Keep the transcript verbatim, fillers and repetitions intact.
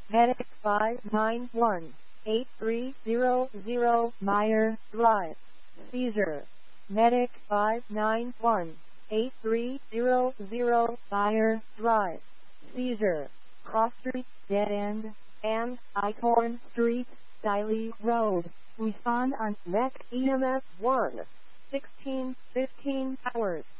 Medic five nine one, eight three zero zero, Meyer Drive. Seizure. Medic five nine one, eight three zero zero, Meyer Drive. Seizure. Cross Street, Dead End, and Icorn Street, Diley Road. Respond on Mech E M S one, sixteen fifteen hours.